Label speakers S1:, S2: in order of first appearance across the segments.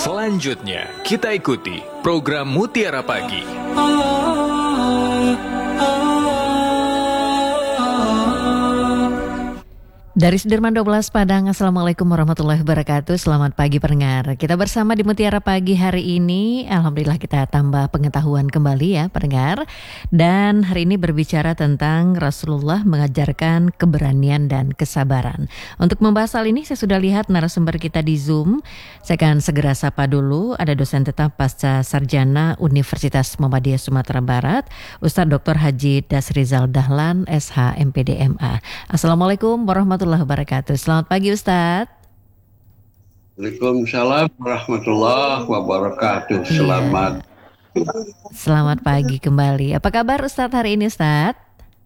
S1: Selanjutnya, kita ikuti program Mutiara Pagi.
S2: Dari Sudirman 12 Padang, Assalamualaikum warahmatullahi wabarakatuh. Selamat pagi pendengar. Kita bersama di Mutiara Pagi hari ini. Alhamdulillah kita tambah pengetahuan kembali ya pendengar. Dan hari ini berbicara tentang Rasulullah mengajarkan keberanian dan kesabaran. Untuk membahas hal ini saya sudah lihat narasumber kita di Zoom. Saya akan segera sapa dulu. Ada dosen tetap pasca sarjana Universitas Muhammadiyah Sumatera Barat, Ustadz Dr. Haji Dasrizal Dahlan, SH MPD MA. Assalamualaikum warahmatullahi wabarakatuh. Selamat pagi Ustadz.
S3: Waalaikumsalam warahmatullahi wabarakatuh.
S2: Selamat pagi kembali. Apa kabar Ustadz hari ini Ustadz?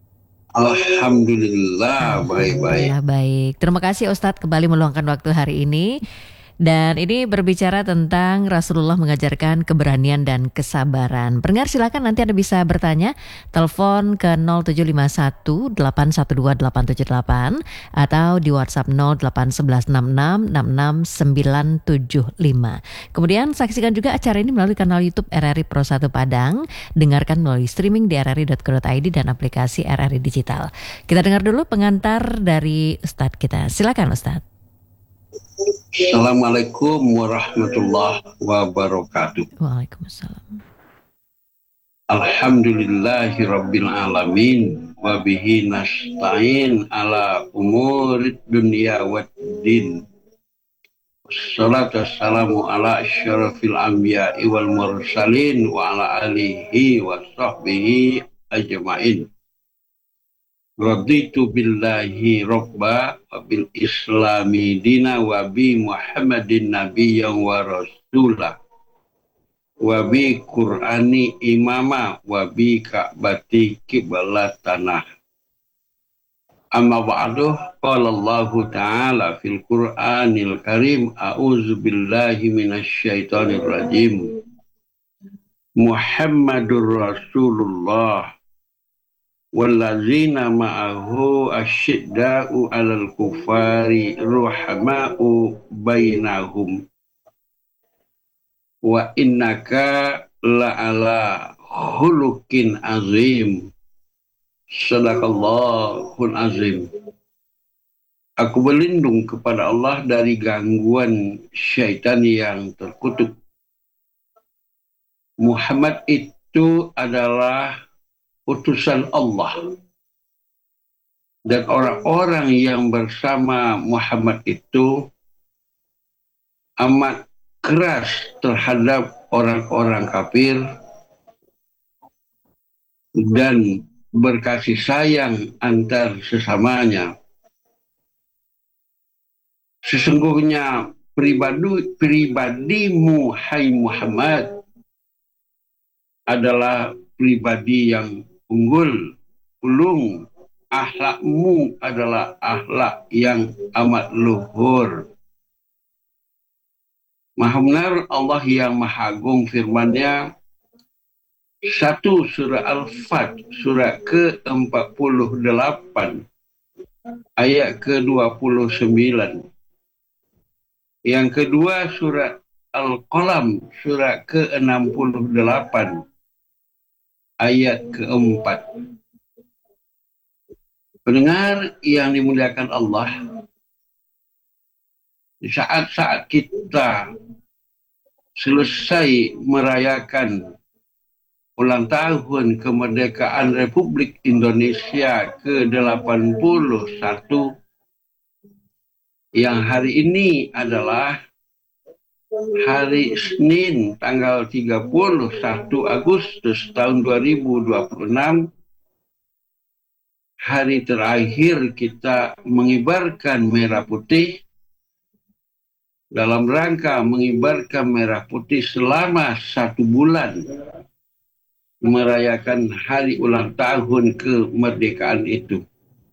S3: Alhamdulillah baik-baik.
S2: Baik. Terima kasih Ustadz kembali meluangkan waktu hari ini. Dan ini berbicara tentang Rasulullah mengajarkan keberanian dan kesabaran. Pendengar silakan nanti Anda bisa bertanya. Telepon ke 0751 812 878 atau di WhatsApp 0811 66 975. Kemudian saksikan juga acara ini melalui kanal YouTube RRI Pro 1 Padang. Dengarkan melalui streaming di rri.co.id dan aplikasi RRI Digital. Kita dengar dulu pengantar dari Ustadz kita. Silakan Ustadz.
S3: Assalamualaikum warahmatullahi wabarakatuh.
S2: Waalaikumsalam.
S3: Alhamdulillahi rabbil alamin wa bihi nasta'in ala umurid dunya waddin. Wassalatu wassalamu ala asyrafil anbiya'i wal mursalin wa ala alihi wa sahbihi ajma'in. Raditu billahi robba wa bil islami dina wa bi muhammadin nabiyyan wa rasulah wa bi qur'ani imama wa bi ka'bati qiblatanah. Amma ba'du, qala Allahu ta'ala fil qur'anil karim, a'udzu billahi minasyaitonir rajim. Muhammadur Rasulullah wallazina ma'ahu asyidda'u 'alal kufari ruhama'u bainahum wa innaka la'ala khuluqin azim. Sadaqallahul azim. Aku berlindung kepada Allah dari gangguan syaitan yang terkutuk. Muhammad itu adalah utusan Allah, dan orang-orang yang bersama Muhammad itu amat keras terhadap orang-orang kafir dan berkasih sayang antar sesamanya. Sesungguhnya pribadimu hai Muhammad adalah pribadi yang unggul, ulung, akhlakmu adalah akhlak yang amat luhur. Maha benar Allah yang maha agung firman-Nya. 1 surah Al-Fat, surah ke-48, ayat ke-29. Yang kedua surah Al-Qalam, surah ke-68, ayat ke-4. Pendengar yang dimuliakan Allah, di saat-saat kita selesai merayakan ulang tahun kemerdekaan Republik Indonesia ke-81, yang hari ini adalah hari Senin tanggal 31 Agustus tahun 2026, hari terakhir kita mengibarkan merah putih dalam rangka mengibarkan merah putih selama 1 bulan merayakan hari ulang tahun kemerdekaan itu.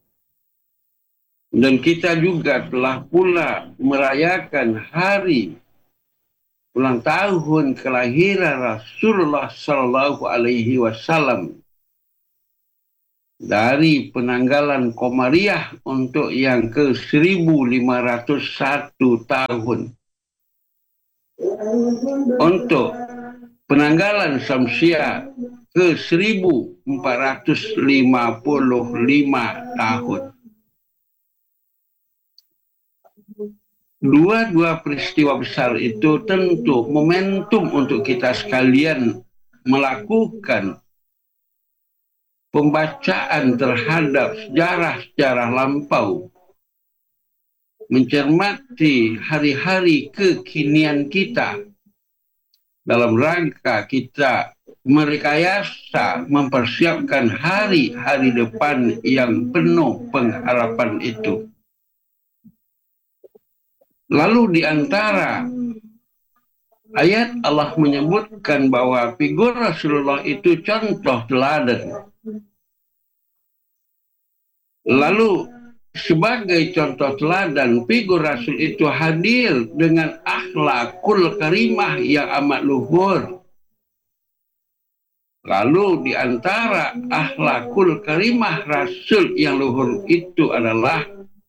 S3: Dan kita juga telah pula merayakan hari ulang tahun kelahiran Rasulullah Sallallahu Alaihi Wasallam dari penanggalan Komariah untuk yang ke 1501 tahun. untuk penanggalan Syamsiah ke 1455 tahun. Dua-dua peristiwa besar itu tentu momentum untuk kita sekalian melakukan pembacaan terhadap sejarah-sejarah lampau, mencermati hari-hari kekinian kita dalam rangka kita merekayasa mempersiapkan hari-hari depan yang penuh pengharapan itu. Lalu di antara ayat Allah menyebutkan bahwa figur Rasulullah itu contoh teladan. Lalu sebagai contoh teladan, figur Rasul itu hadir dengan akhlakul karimah yang amat luhur. Lalu di antara akhlakul karimah Rasul yang luhur itu adalah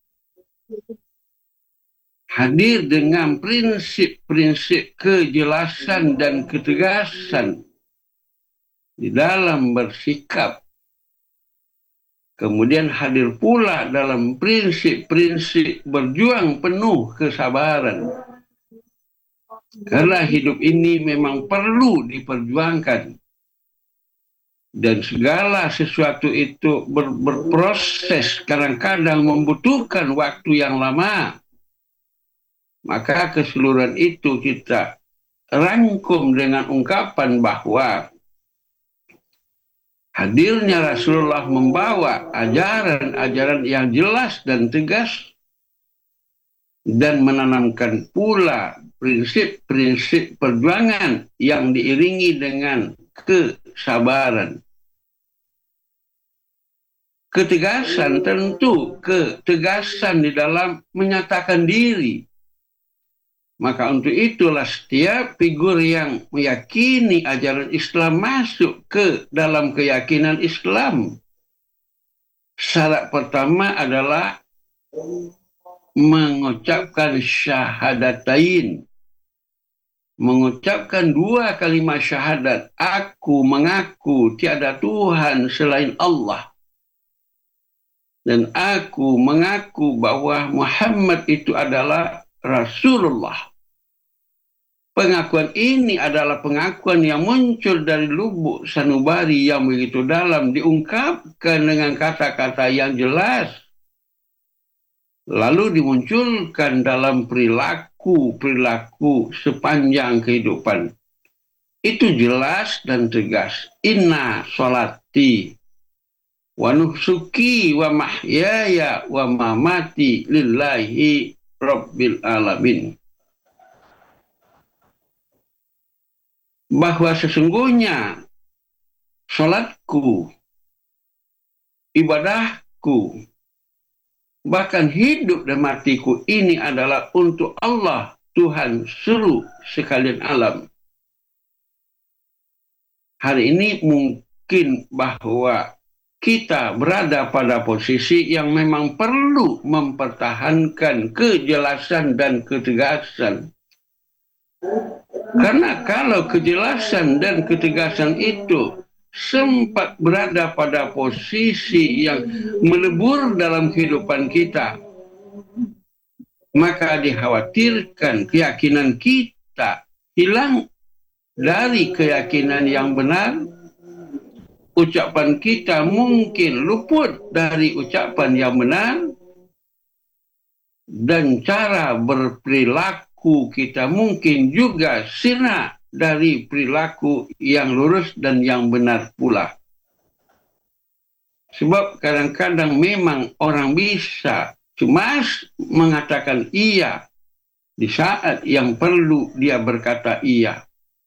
S3: hadir dengan prinsip-prinsip kejelasan dan ketegasan di dalam bersikap. Kemudian hadir pula dalam prinsip-prinsip berjuang penuh kesabaran. Karena hidup ini memang perlu diperjuangkan. Dan segala sesuatu itu berproses, kadang-kadang membutuhkan waktu yang lama. Maka keseluruhan itu kita rangkum dengan ungkapan bahwa hadirnya Rasulullah membawa ajaran-ajaran yang jelas dan tegas dan menanamkan pula prinsip-prinsip perjuangan yang diiringi dengan kesabaran. Ketegasan tentu ketegasan di dalam menyatakan diri. Maka untuk itulah setiap figur yang meyakini ajaran Islam masuk ke dalam keyakinan Islam. Syarat pertama adalah mengucapkan syahadatain. Mengucapkan dua kalimat syahadat. Aku mengaku tiada Tuhan selain Allah. Dan aku mengaku bahwa Muhammad itu adalah Rasulullah. Pengakuan ini adalah pengakuan yang muncul dari lubuk sanubari yang begitu dalam, diungkapkan dengan kata-kata yang jelas, lalu dimunculkan dalam perilaku sepanjang kehidupan. Itu jelas dan tegas. Inna sholati wa nusuki wa mahyaya wa mamati lillahi Rabbil alamin. Bahwa sesungguhnya salatku, ibadahku, bahkan hidup dan matiku ini adalah untuk Allah, Tuhan seluruh sekalian alam. Hari ini mungkin bahwa kita berada pada posisi yang memang perlu mempertahankan kejelasan dan ketegasan. Karena kalau kejelasan dan ketegasan itu sempat berada pada posisi yang melebur dalam kehidupan kita, maka dikhawatirkan keyakinan kita hilang dari keyakinan yang benar. Ucapan kita mungkin luput dari ucapan yang benar, dan cara berperilaku kita mungkin juga sirna dari perilaku yang lurus dan yang benar pula. Sebab kadang-kadang memang orang bisa cuma mengatakan iya di saat yang perlu dia berkata iya.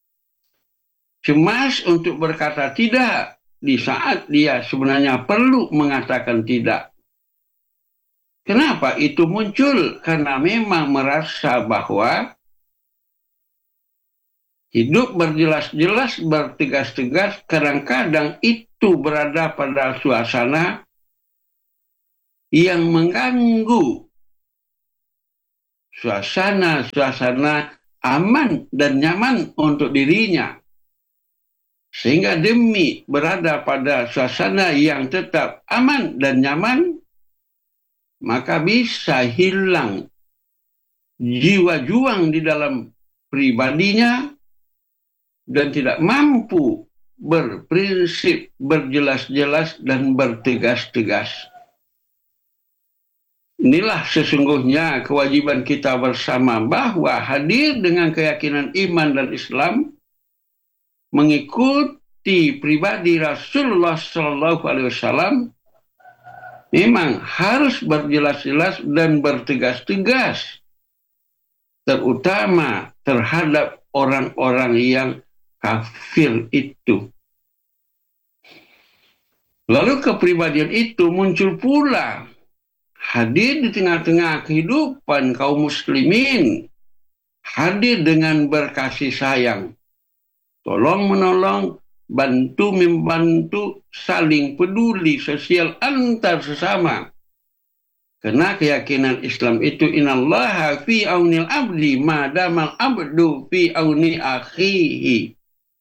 S3: Cemas untuk berkata tidak di saat dia sebenarnya perlu mengatakan tidak. Kenapa itu muncul? Karena memang merasa bahwa hidup berjelas-jelas, bertegas-tegas, kadang-kadang itu berada pada suasana yang mengganggu. Suasana aman dan nyaman untuk dirinya. Sehingga demi berada pada suasana yang tetap aman dan nyaman, maka bisa hilang jiwa juang di dalam pribadinya dan tidak mampu berprinsip, berjelas-jelas, dan bertegas-tegas. Inilah sesungguhnya kewajiban kita bersama, bahwa hadir dengan keyakinan iman dan Islam, mengikuti pribadi Rasulullah SAW, memang harus berjelas-jelas dan bertegas-tegas, terutama terhadap orang-orang yang kafir itu. Lalu kepribadian itu muncul pula, hadir di tengah-tengah kehidupan kaum muslimin, hadir dengan berkasih sayang, tolong-menolong, bantu-membantu, saling peduli sosial antar sesama. Karena keyakinan Islam itu, innallaha fi aunil abdi madamal abdu fi auni akhihi.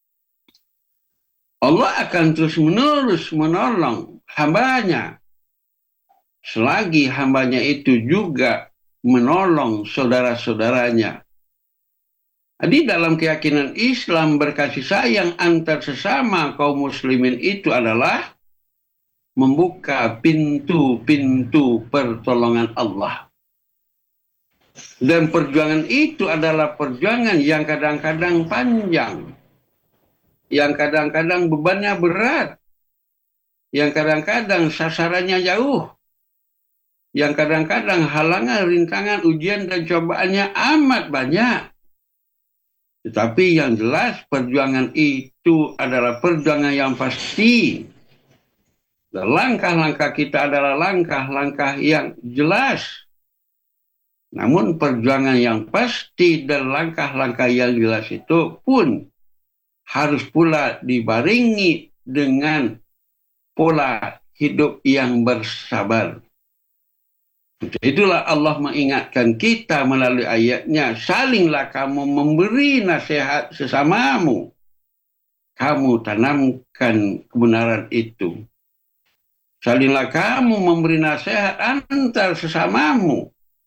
S3: Allah akan terus-menerus menolong hambanya selagi hambanya itu juga menolong saudara-saudaranya. Jadi dalam keyakinan Islam, berkasih sayang antar sesama kaum muslimin itu adalah membuka pintu-pintu pertolongan Allah. Dan perjuangan itu adalah perjuangan yang kadang-kadang panjang, yang kadang-kadang bebannya berat, yang kadang-kadang sasarannya jauh, yang kadang-kadang halangan, rintangan, ujian, dan cobaannya amat banyak. Tetapi yang jelas perjuangan itu adalah perjuangan yang pasti. Dan langkah-langkah kita adalah langkah-langkah yang jelas. Namun perjuangan yang pasti dan langkah-langkah yang jelas itu pun harus pula dibarengi dengan pola hidup yang bersabar. Itulah Allah mengingatkan kita melalui ayatnya, salinglah kamu memberi nasihat sesamamu, kamu tanamkan kebenaran itu. Salinglah kamu memberi nasihat antar sesamamu,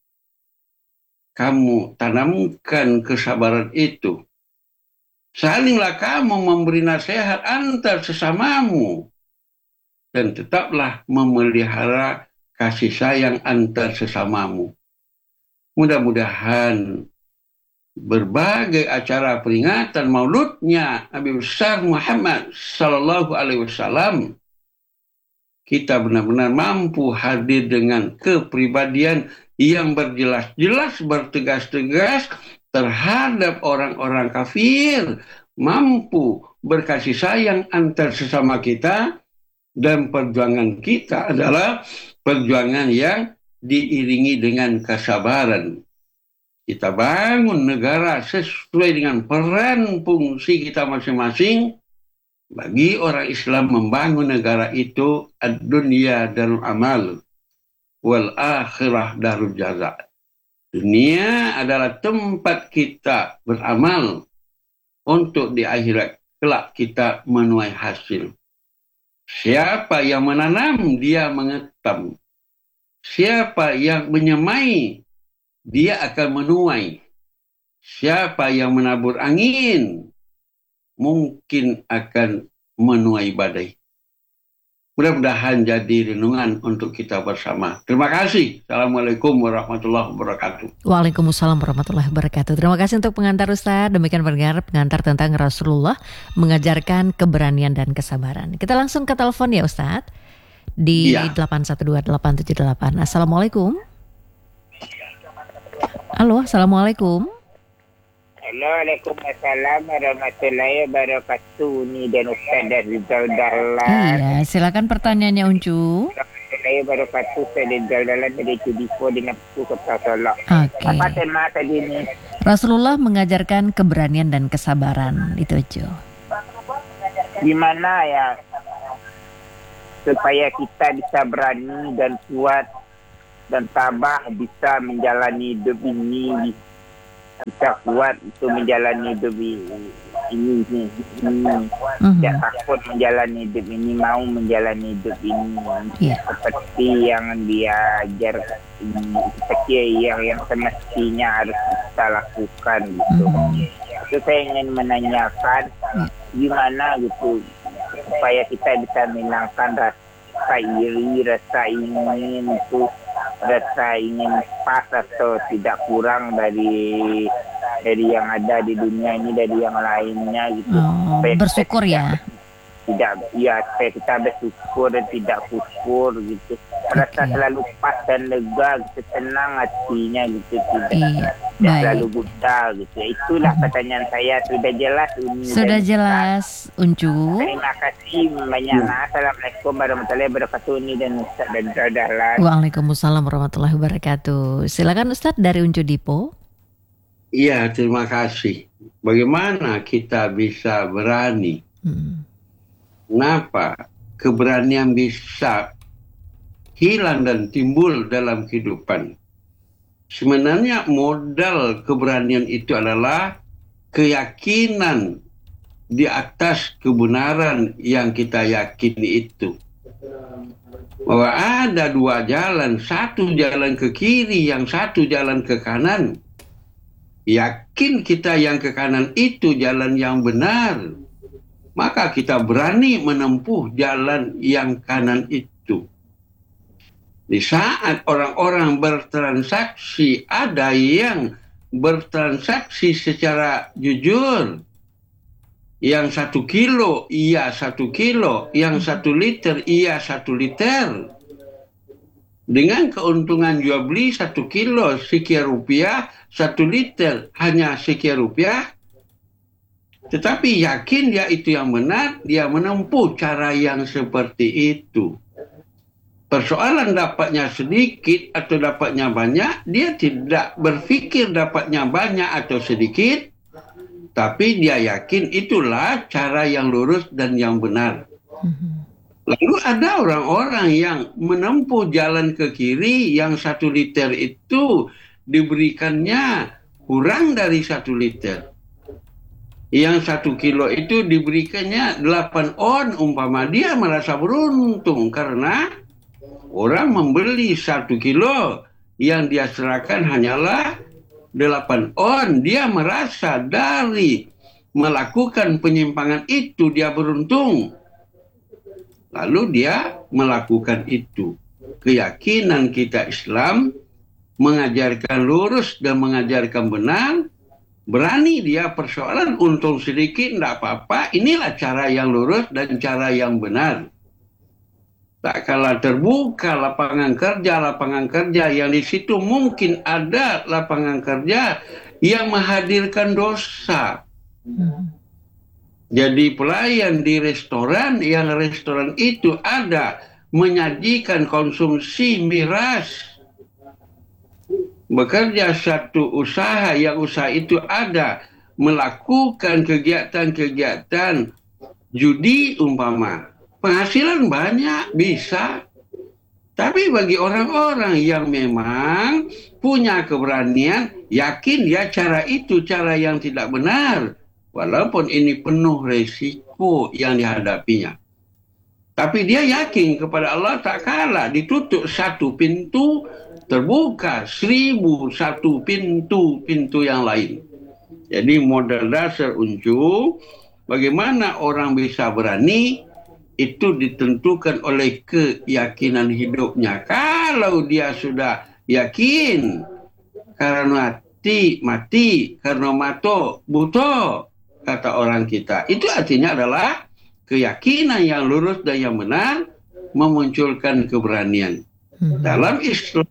S3: kamu tanamkan kesabaran itu. Salinglah kamu memberi nasihat antar sesamamu, dan tetaplah memelihara kasih sayang antar sesamamu. Mudah-mudahan berbagai acara peringatan mauludnya Nabi besar Muhammad sallallahu alaihi wasallam, kita benar-benar mampu hadir dengan kepribadian yang berjelas-jelas, bertegas-tegas terhadap orang-orang kafir, mampu berkasih sayang antar sesama kita, dan perjuangan kita adalah perjuangan yang diiringi dengan kesabaran. Kita bangun negara sesuai dengan peran fungsi kita masing-masing. Bagi orang Islam, membangun negara itu ad-dunya darul amal, wal akhirah darul jaza. Dunia adalah tempat kita beramal, untuk di akhirat kelak kita menuai hasil. Siapa yang menanam, dia mengetam. Siapa yang menyemai, dia akan menuai. Siapa yang menabur angin, mungkin akan menuai badai. Mudah-mudahan jadi renungan untuk kita bersama. Terima kasih. Assalamualaikum warahmatullahi wabarakatuh.
S2: Waalaikumsalam warahmatullahi wabarakatuh. Terima kasih untuk pengantar Ustaz. Demikian pengantar tentang Rasulullah mengajarkan keberanian dan kesabaran. Kita langsung ke telepon ya Ustaz. Di 812-878. Assalamualaikum. Halo, Assalamualaikum.
S4: Waalaikumsalam warahmatullahi wabarakatuh. Ni dan Ustaz dari Jaldalan.
S2: Iya, silakan pertanyaannya Uncu.
S4: Warahmatullahi wabarakatuh. Saya dari Jaldalan dari Cudipo di Nafsu Kota Solok.
S2: Oke.
S4: Apa tema tadi ni?
S2: Rasulullah mengajarkan keberanian dan kesabaran. Itu aja.
S4: Gimana ya supaya kita bisa berani dan kuat dan tabah bisa menjalani hidup ini kita kuat untuk menjalani hidup ini. Tidak takut menjalani hidup ini, mau menjalani hidup ini. Seperti yang diajar yang semestinya harus kita lakukan gitu. Itu saya ingin menanyakan gimana gitu supaya kita bisa menghilangkan rasa iri, rasa ingin itu, rasa ingin pas atau tidak kurang dari yang ada di dunia ini, dari yang lainnya gitu.
S2: Bersyukur ya.
S4: Supaya kita bersyukur dan tidak kufur gitu. Rasa selalu pas dan lega gitu, tenang hatinya gitu, tidak selalu buta gitu. Itulah pertanyaan saya. Sudah jelas Uni?
S2: Sudah jelas Uncu.
S4: Terima kasih banyak. Assalamualaikum warahmatullahi wabarakatuh Uni dan Ustaz dan Dahlan.
S2: Waalaikumsalam warahmatullahi wabarakatuh. Silakan Ustaz dari Uncu Dipo.
S3: Iya, terima kasih. Bagaimana kita bisa berani? Kenapa keberanian bisa hilang dan timbul dalam kehidupan? Sebenarnya modal keberanian itu adalah keyakinan di atas kebenaran yang kita yakini itu. Bahwa ada dua jalan, satu jalan ke kiri, yang satu jalan ke kanan. Yakin kita yang ke kanan itu jalan yang benar, maka kita berani menempuh jalan yang kanan itu. Di saat orang-orang bertransaksi, ada yang bertransaksi secara jujur. Yang 1 kilo, iya 1 kilo. Yang 1 liter, iya 1 liter. Dengan keuntungan jual beli 1 kilo sekian rupiah, 1 liter hanya sekian rupiah. Tetapi yakin dia itu yang benar, dia menempuh cara yang seperti itu. Persoalan dapatnya sedikit atau dapatnya banyak, dia tidak berpikir dapatnya banyak atau sedikit, tapi dia yakin itulah cara yang lurus dan yang benar. Lalu ada orang-orang yang menempuh jalan ke kiri, yang 1 liter itu diberikannya kurang dari 1 liter. Yang 1 kilo itu diberikannya 8 on, umpama dia merasa beruntung karena orang membeli 1 kilo yang dia serahkan hanyalah 8 on. Dia merasa dari melakukan penyimpangan itu dia beruntung. Lalu dia melakukan itu. Keyakinan kita Islam mengajarkan lurus dan mengajarkan benar. Berani dia persoalan untung sedikit, tidak apa-apa. Inilah cara yang lurus dan cara yang benar. Tak kala terbuka lapangan kerja yang di situ mungkin ada lapangan kerja yang menghadirkan dosa. Jadi pelayan di restoran, yang restoran itu ada menyajikan konsumsi miras. Bekerja satu usaha, yang usaha itu ada melakukan kegiatan-kegiatan judi umpama. Penghasilan banyak, bisa. Tapi bagi orang-orang yang memang punya keberanian, yakin dia cara itu cara yang tidak benar. Walaupun ini penuh resiko yang dihadapinya. Tapi dia yakin kepada Allah tak kalah. Ditutup 1 pintu, terbuka 1001 pintu yang lain. Jadi modal dasar Uncu, bagaimana orang bisa berani, itu ditentukan oleh keyakinan hidupnya. Kalau dia sudah yakin, karena mati, karena mato, buto, kata orang kita. Itu artinya adalah keyakinan yang lurus dan yang benar memunculkan keberanian. Dalam Islam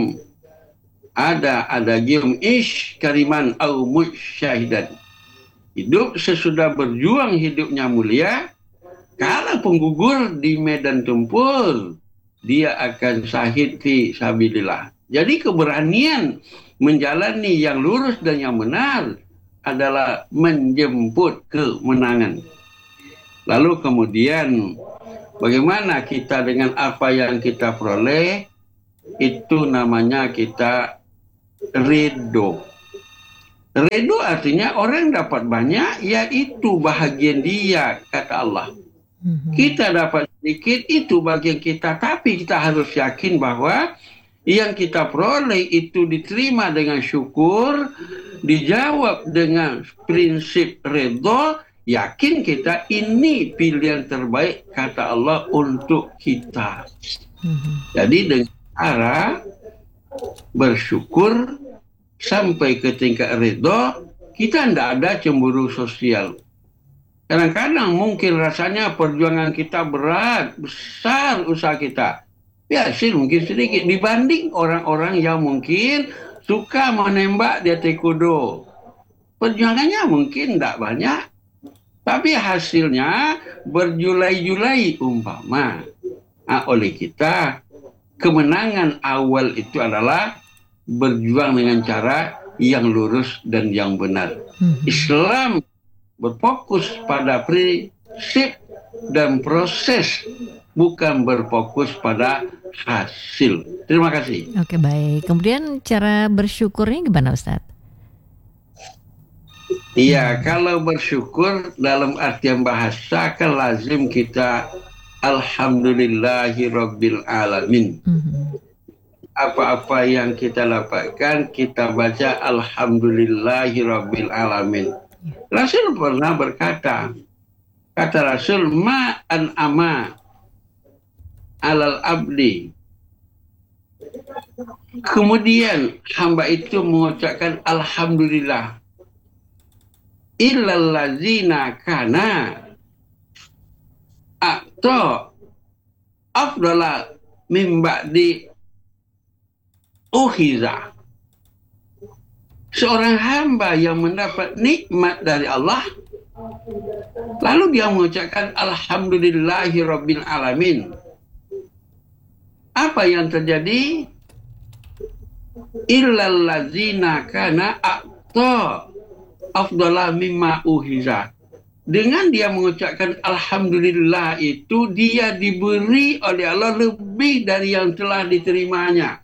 S3: ada adagium ish kariman au musyahidan. Hidup sesudah berjuang hidupnya mulia, kalau penggugur di medan tempur, dia akan syahid fi sabilillah. Jadi keberanian menjalani yang lurus dan yang benar adalah menjemput kemenangan. Lalu kemudian bagaimana kita dengan apa yang kita peroleh, itu namanya kita ridho. Ridho artinya orang dapat banyak, yaitu bahagian dia, kata Allah. Kita dapat sedikit, itu bagian kita. Tapi kita harus yakin bahwa yang kita peroleh itu diterima dengan syukur, dijawab dengan prinsip ridho. Yakin kita ini pilihan terbaik, kata Allah, untuk kita. Jadi dengan cara bersyukur sampai ke tingkat ridho, kita tidak ada cemburu sosial. Kadang-kadang mungkin rasanya perjuangan kita berat, besar usaha kita. Hasil mungkin sedikit dibanding orang-orang yang mungkin suka menembak di atas kuda. Perjuangannya mungkin tidak banyak, tapi hasilnya berjulai-julai umpama. Oleh kita, kemenangan awal itu adalah berjuang dengan cara yang lurus dan yang benar. Islam berfokus pada prinsip dan proses, bukan berfokus pada hasil. Terima kasih.
S2: Oke, baik. Kemudian cara bersyukurnya gimana, Ustaz?
S3: Iya, kalau bersyukur dalam artian bahasa kan lazim kita Alhamdulillahirabbil alamin. Apa-apa yang kita dapatkan, kita baca Alhamdulillahirabbil alamin. Rasul pernah berkata, kata Rasul, ma'an ama alal abdi. Kemudian hamba itu mengucapkan Alhamdulillah. Illal ladzina kana atau afdala min ba'di uhiza. Seorang hamba yang mendapat nikmat dari Allah, lalu dia mengucapkan Alhamdulillahirabbil alamin. Apa yang terjadi? Illal ladzina kana a'ta afdala mimma uhiza. Dengan dia mengucapkan Alhamdulillah itu, dia diberi oleh Allah lebih dari yang telah diterimanya.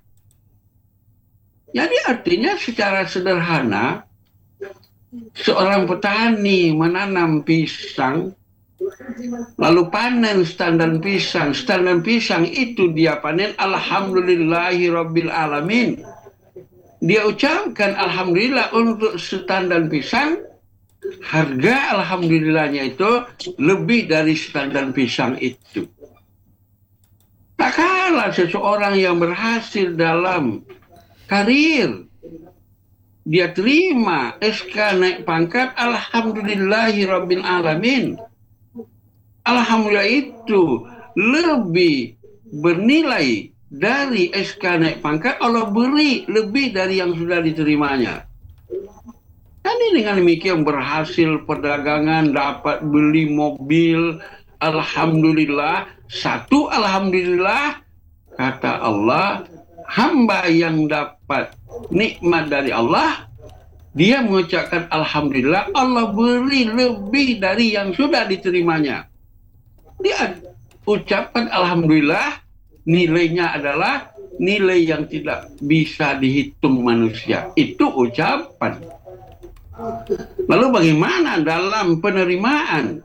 S3: Jadi artinya secara sederhana, seorang petani menanam pisang, lalu panen standan pisang. Standan pisang itu dia panen Alhamdulillahirabbil alamin. Dia ucapkan Alhamdulillah untuk standan pisang. Harga Alhamdulillahnya itu lebih dari standan pisang itu. Tak kalah seseorang yang berhasil dalam karir, dia terima SK naik pangkat, Alhamdulillahirabbil alamin. Alhamdulillah itu lebih bernilai dari SK naik pangkat, Allah beri lebih dari yang sudah diterimanya. Ini dengan demikian berhasil perdagangan, dapat beli mobil, Alhamdulillah. Satu Alhamdulillah, kata Allah, hamba yang dapat nikmat dari Allah, dia mengucapkan Alhamdulillah, Allah beri lebih dari yang sudah diterimanya. Dia ucapan Alhamdulillah, nilainya adalah nilai yang tidak bisa dihitung manusia. Itu ucapan. Lalu bagaimana dalam penerimaan?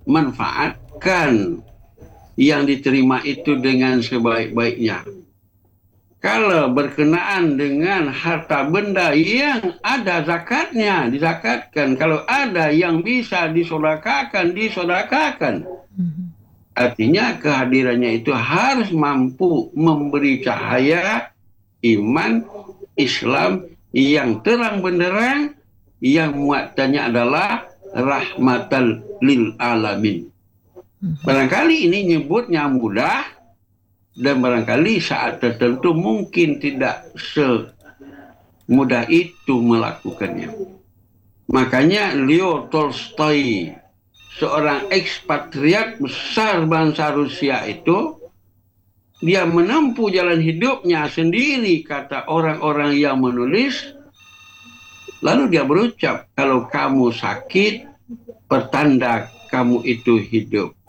S3: Manfaatkan yang diterima itu dengan sebaik-baiknya. Kalau berkenaan dengan harta benda yang ada zakatnya, dizakatkan. Kalau ada yang bisa disodakakan, disodakakan. Artinya kehadirannya itu harus mampu memberi cahaya iman Islam yang terang benderang, yang muatannya adalah rahmatan lil alamin. Barangkali ini nyebutnya mudah, dan barangkali saat tertentu mungkin tidak semudah itu melakukannya. Makanya Leo Tolstoy, seorang ekspatriat besar bangsa Rusia itu, dia menempuh jalan hidupnya sendiri, kata orang-orang yang menulis. Lalu dia berucap, kalau kamu sakit, pertanda kamu itu hidup.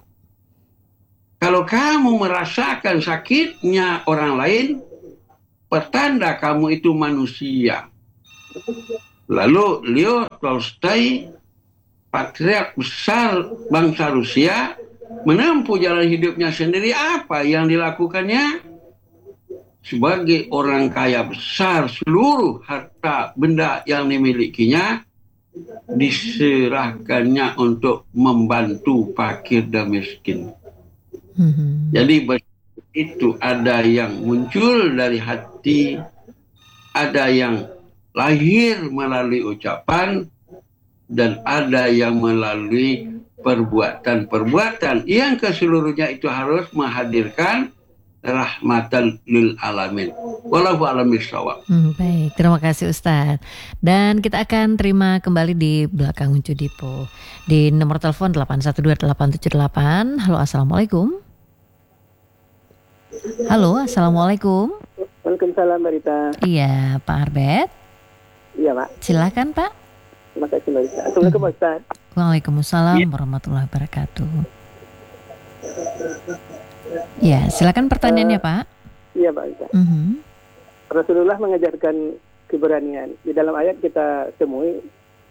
S3: Kalau kamu merasakan sakitnya orang lain, pertanda kamu itu manusia. Lalu Leo Tolstoy, patriark besar bangsa Rusia, menempuh jalan hidupnya sendiri. Apa yang dilakukannya? Sebagai orang kaya besar, seluruh harta benda yang dimilikinya diserahkannya untuk membantu fakir dan miskin. Jadi itu ada yang muncul dari hati, ada yang lahir melalui ucapan, dan ada yang melalui perbuatan-perbuatan yang keseluruhnya itu harus menghadirkan rahmatan lil alamin. Wallahu a'lam bishawab.
S2: Baik, terima kasih Ustadz. Dan kita akan terima kembali di belakang Uncu Dipo di nomor telepon 812878. Halo, assalamualaikum. Halo, assalamualaikum.
S5: Waalaikumsalam Mbak Rita.
S2: Iya, Pak Arbet.
S5: Iya Pak.
S2: Silakan Pak.
S5: Terima kasih Mbak Rita. Assalamualaikum Pak Ustaz.
S2: Waalaikumsalam warahmatullahi wabarakatuh. Ya, silakan pertanyaannya Pak.
S5: Iya Pak Rita. Rasulullah mengajarkan keberanian. Di dalam ayat kita temui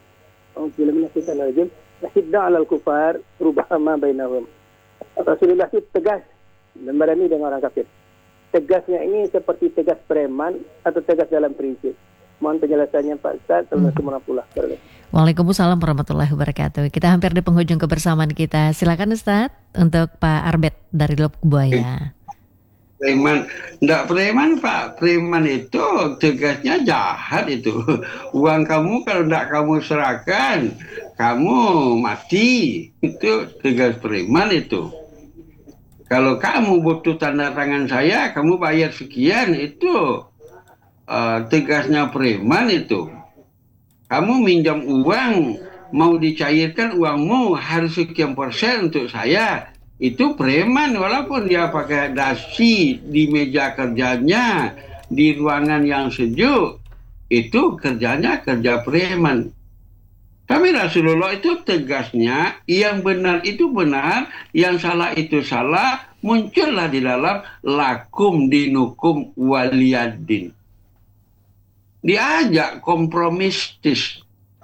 S5: Asyidda 'alal kufar rubahama bainahum. Rasulullah itu tegas dan berani dengan orang kafir. Tegasnya ini seperti tegas preman atau tegas dalam prinsip. Mohon penjelasannya Pak Ustaz. Assalamualaikum warahmatullahi wabarakatuh.
S2: Waalaikumsalam warahmatullahi wabarakatuh. Kita hampir di penghujung kebersamaan kita. Silakan Ustaz untuk Pak Arbet dari Lubuk Buaya.
S3: Preman, enggak preman Pak. Preman itu tegasnya jahat itu. Uang kamu kalau enggak kamu serahkan, kamu mati. Itu tegas preman itu. Kalau kamu butuh tanda tangan saya, kamu bayar sekian, itu tegasnya preman itu. Kamu minjam uang, mau dicairkan uangmu harus sekian persen untuk saya. Itu preman, walaupun dia pakai dasi di meja kerjanya, di ruangan yang sejuk, itu kerjanya kerja preman. Tapi Rasulullah itu tegasnya, yang benar itu benar, yang salah itu salah, muncullah di dalam lakum dinukum waliyadin. Diajak kompromistis.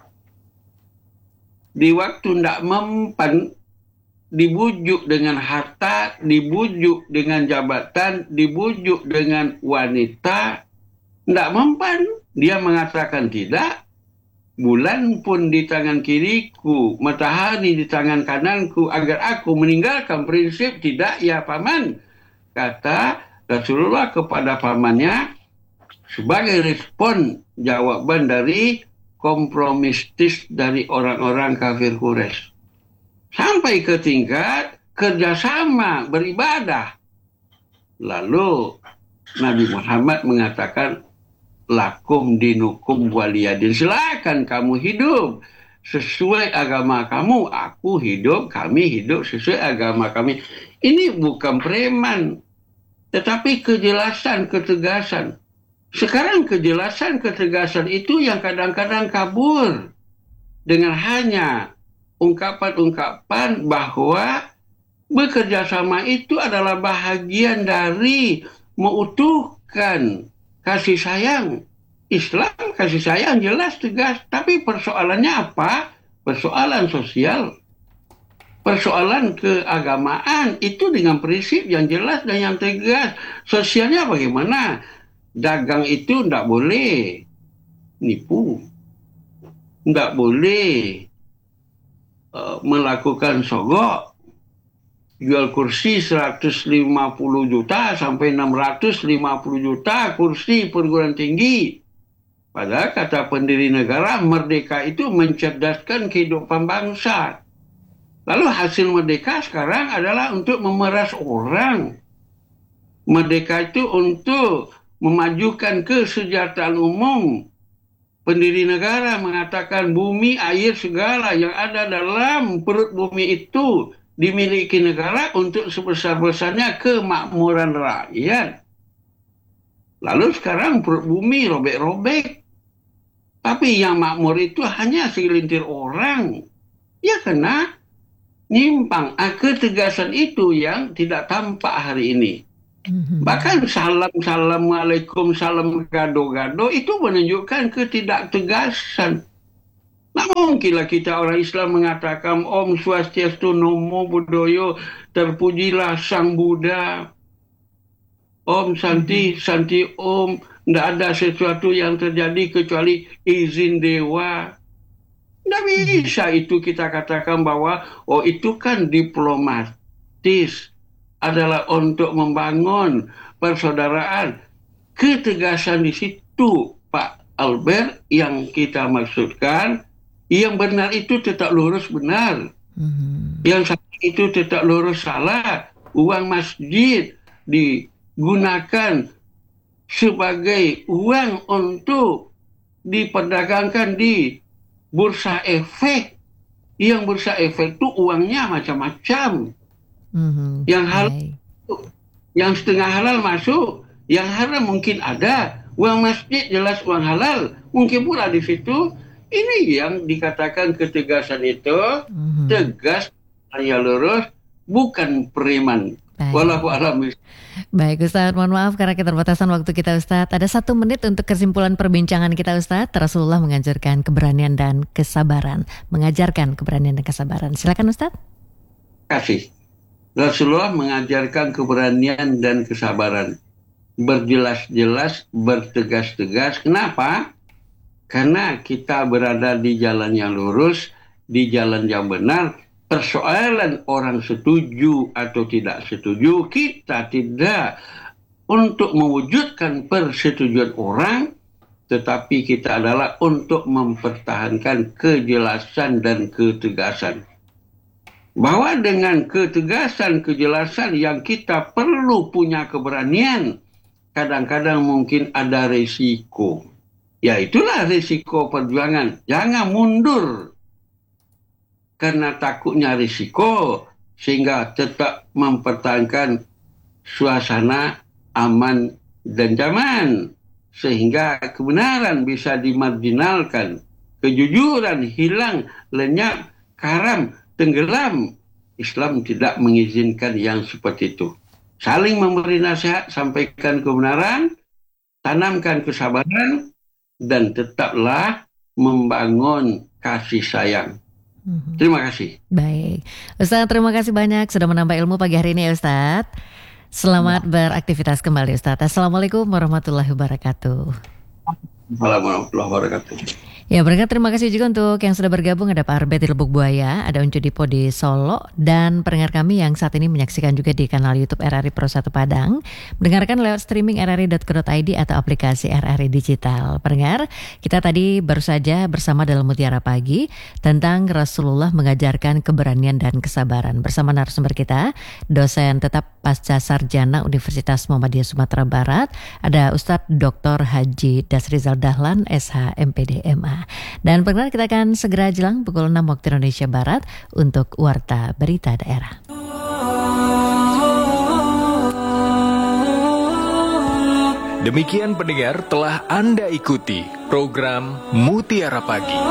S3: Di waktu tidak mempan, dibujuk dengan harta, dibujuk dengan jabatan, dibujuk dengan wanita, tidak mempan. Dia mengatakan tidak. Bulan pun di tangan kiriku, matahari di tangan kananku, agar aku meninggalkan prinsip tidak ya paman. Kata Rasulullah kepada pamannya, sebagai respon jawaban dari kompromistis dari orang-orang kafir Quraisy. Sampai ke tingkat kerjasama beribadah. Lalu Nabi Muhammad mengatakan, lakum dinukum waliyadin. Silakan kamu hidup sesuai agama kamu. Aku hidup, kami hidup sesuai agama kami. Ini bukan preman, tetapi kejelasan, ketegasan. Sekarang kejelasan, ketegasan itu yang kadang-kadang kabur dengan hanya ungkapan-ungkapan bahwa bekerja sama itu adalah bahagian dari mengutuhkan kasih sayang. Islam kasih sayang jelas tegas, tapi persoalannya apa? Persoalan sosial, persoalan keagamaan itu dengan prinsip yang jelas dan yang tegas. Sosialnya bagaimana? Dagang itu tidak boleh nipu, tidak boleh melakukan sogok, jual kursi 150 juta sampai 650 juta kursi perguruan tinggi. Padahal kata pendiri negara, merdeka itu mencerdaskan kehidupan bangsa. Lalu hasil merdeka sekarang adalah untuk memeras orang. Merdeka itu untuk memajukan kesejahteraan umum. Pendiri negara mengatakan bumi, air, segala yang ada dalam perut bumi itu dimiliki negara untuk sebesar-besarnya kemakmuran rakyat. Lalu sekarang perut bumi robek-robek. Tapi yang makmur itu hanya segelintir orang. Ya kena nyimpang. Ketegasan itu yang tidak tampak hari ini. Bahkan salam, assalamualaikum, salam gado-gado itu menunjukkan ketidaktegasan. Nah, mungkinlah kita orang Islam mengatakan Om Swastiastu Namo Buddhaya, terpujilah Sang Buddha. Om Santi, Santi Om, tidak ada sesuatu yang terjadi kecuali izin dewa. Tidak bisa itu kita katakan bahwa itu kan diplomatis, adalah untuk membangun persaudaraan. Ketegasan di situ, Pak Albert, yang kita maksudkan, yang benar itu tetap lurus benar. Yang salah itu tetap lurus salah. Uang masjid digunakan sebagai uang untuk diperdagangkan di bursa efek. Yang bursa efek itu uangnya macam-macam. Yang halal, yang setengah halal masuk, yang haram mungkin ada. Uang masjid jelas uang halal, mungkin pula di situ. Ini yang dikatakan ketegasan itu, tegas, hanya lurus, bukan preman. Wallahu a'lam.
S2: Baik Ustadz, mohon maaf karena keterbatasan waktu kita Ustadz. Ada 1 menit untuk kesimpulan perbincangan kita Ustadz. Rasulullah mengajarkan keberanian dan kesabaran. Mengajarkan keberanian dan kesabaran. Silakan Ustadz.
S3: Kasih. Rasulullah mengajarkan keberanian dan kesabaran. Berjelas-jelas, bertegas-tegas. Kenapa? Karena kita berada di jalan yang lurus, di jalan yang benar. Persoalan orang setuju atau tidak setuju, kita tidak untuk mewujudkan persetujuan orang, tetapi kita adalah untuk mempertahankan kejelasan dan ketegasan. Bahwa dengan ketegasan, kejelasan yang kita perlu punya keberanian, kadang-kadang mungkin ada resiko. Ya itulah resiko perjuangan. Jangan mundur karena takutnya risiko, sehingga tetap mempertahankan suasana aman dan nyaman, sehingga kebenaran bisa dimarginalkan, kejujuran hilang, lenyap, karam, tenggelam. Islam tidak mengizinkan yang seperti itu. Saling memberi nasihat, sampaikan kebenaran, tanamkan kesabaran, dan tetaplah membangun kasih sayang. Terima kasih.
S2: Baik, Ustadz, terima kasih banyak sudah menambah ilmu pagi hari ini ya Ustadz. Selamat beraktivitas kembali Ustadz. Assalamualaikum warahmatullahi wabarakatuh.
S3: Assalamualaikum warahmatullahi wabarakatuh.
S2: Ya, berkat terima kasih juga untuk yang sudah bergabung. Ada Pak Arbet di Lubuk Buaya, ada Uncu Dipo di Solo, dan pendengar kami yang saat ini menyaksikan juga di kanal YouTube RRI Pro 1 Padang, mendengarkan lewat streaming rri.co.id atau aplikasi RRI Digital. Pendengar, kita tadi baru saja bersama dalam Mutiara Pagi tentang Rasulullah mengajarkan keberanian dan kesabaran bersama narasumber kita, dosen tetap pasca sarjana Universitas Muhammadiyah Sumatera Barat, ada Ustadz Dr. Haji Dasrizal Dahlan, SH MPD MA. Dan pendengar, kita akan segera jelang pukul 6 waktu Indonesia Barat untuk Warta Berita Daerah.
S1: Demikian pendengar, telah Anda ikuti program Mutiara Pagi.